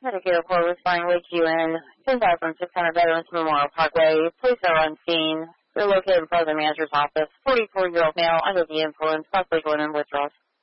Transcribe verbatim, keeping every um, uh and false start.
Medicare report was fine with you in ten thousand six hundred Veterans Memorial Parkway. Police are on scene. They're located in front of the manager's office. forty-four-year-old male under the influence, possibly going in withdrawals.